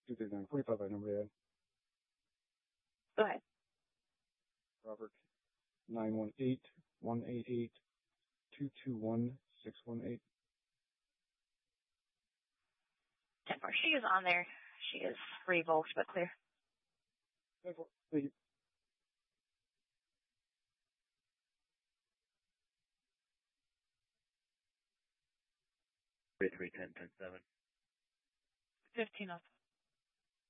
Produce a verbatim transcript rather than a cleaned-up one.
two thirty-nine forty-five by number ad. Go ahead. Robert, nine one eight, one eight eight, two two one, six one eight. ten four. She is on there. She is revoked, but clear. ten four. Thank you. three ten ten seven. fifteen up.